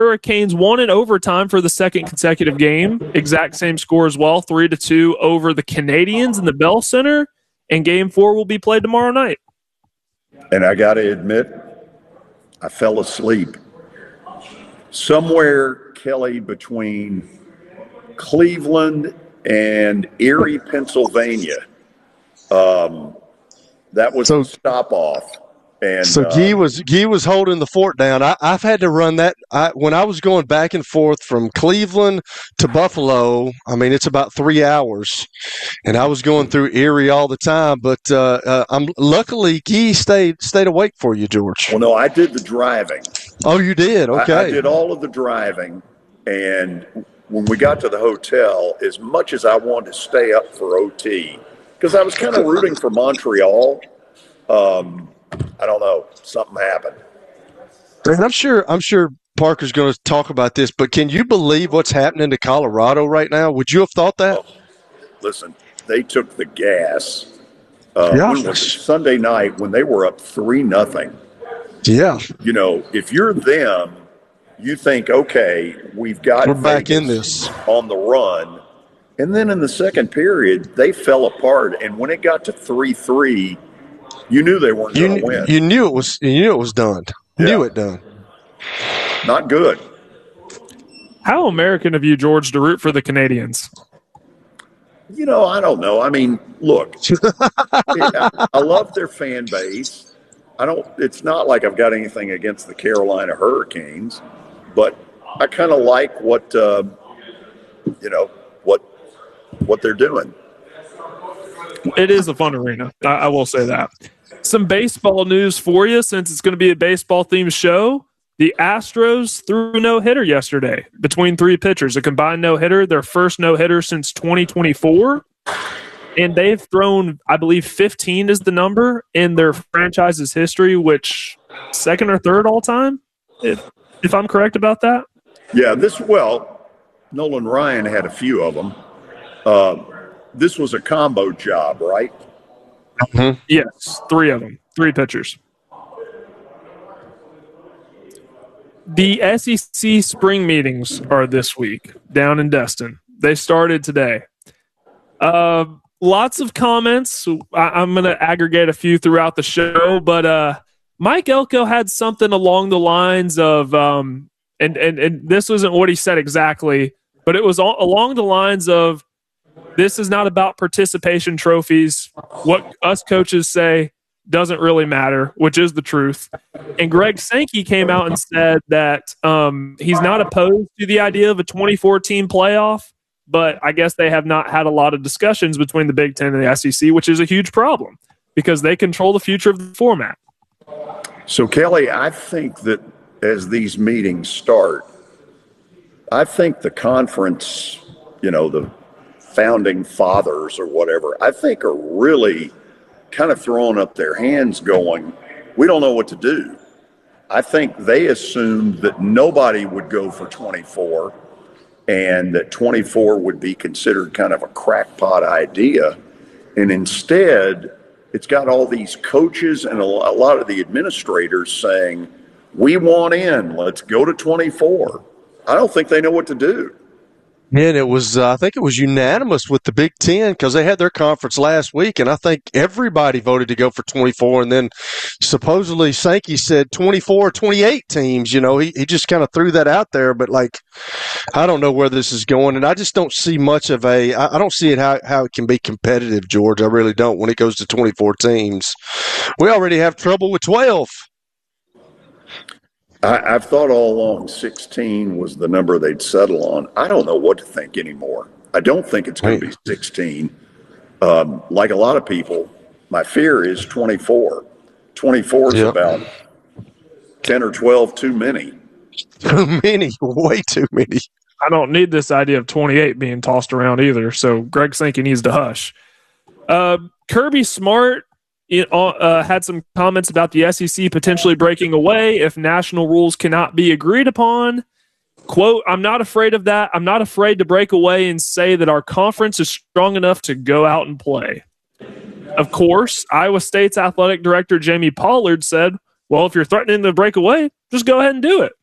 Hurricanes won in overtime for the second consecutive game. Exact same score as well, 3-2 over the Canadiens in the Bell Center. And Game 4 will be played tomorrow night. And I got to admit, I fell asleep. Somewhere, Kelly, between Cleveland and Erie, Pennsylvania, that was a stop-off. And, so Guy was holding the fort down. I've had to run that. When I was going back and forth from Cleveland to Buffalo, I mean, it's about 3 hours, and I was going through Erie all the time. But luckily Guy stayed awake for you, George. Well, no, I did the driving. Oh, you did? Okay. I did all of the driving, and when we got to the hotel, as much as I wanted to stay up for OT, because I was kind of rooting for Montreal, I don't know. Something happened. And I'm sure Parker's going to talk about this, but can you believe what's happening to Colorado right now? Would you have thought that? Oh, listen, they took the gas. When was it? Sunday night when they were up 3-0. Yeah. You know, if you're them, you think, okay, we're back in this on the run. And then in the second period, they fell apart. And when it got to 3-3, you knew they weren't going to win. You knew it was done. Yeah. Knew it done. Not good. How American of you, George, to root for the Canadiens? You know, I don't know. I mean, look, I love their fan base. It's not like I've got anything against the Carolina Hurricanes, but I kind of like what they're doing. It is a fun arena. I will say that. Some baseball news for you, since it's going to be a baseball-themed show. The Astros threw a no-hitter yesterday between 3 pitchers, a combined no-hitter, their first no-hitter since 2024. And they've thrown, I believe, 15 is the number in their franchise's history, which second or third all-time, if I'm correct about that. Yeah, Nolan Ryan had a few of them. This was a combo job, right? Mm-hmm. Yes, 3 of them, 3 pitchers. The SEC spring meetings are this week down in Destin. They started today. Lots of comments. I'm going to aggregate a few throughout the show, but Mike Elko had something along the lines of, and this wasn't what he said exactly, but it was along the lines of, this is not about participation trophies. What us coaches say doesn't really matter, which is the truth. And Greg Sankey came out and said that he's not opposed to the idea of a 24-team playoff, but I guess they have not had a lot of discussions between the Big Ten and the SEC, which is a huge problem because they control the future of the format. So, Kelly, I think that as these meetings start, I think the conference, the founding fathers or whatever, I think are really kind of throwing up their hands going, we don't know what to do. I think they assumed that nobody would go for 24 and that 24 would be considered kind of a crackpot idea. And instead, it's got all these coaches and a lot of the administrators saying, we want in, let's go to 24. I don't think they know what to do. And it was, I think it was unanimous with the Big Ten because they had their conference last week, and I think everybody voted to go for 24. And then supposedly Sankey said 24 or 28 teams. He just kind of threw that out there. But, I don't know where this is going, and I just don't see much of I don't see it how it can be competitive, George. I really don't when it goes to 24 teams. We already have trouble with 12. I've thought all along 16 was the number they'd settle on. I don't know what to think anymore. I don't think it's going to be 16. Like a lot of people, my fear is 24. 24 is about 10 or 12 too many. Too many, way too many. I don't need this idea of 28 being tossed around either, so Greg Sankey needs to hush. Kirby Smart had some comments about the SEC potentially breaking away if national rules cannot be agreed upon. Quote, I'm not afraid of that. I'm not afraid to break away and say that our conference is strong enough to go out and play. Of course, Iowa State's athletic director Jamie Pollard said, well, if you're threatening to break away, just go ahead and do it.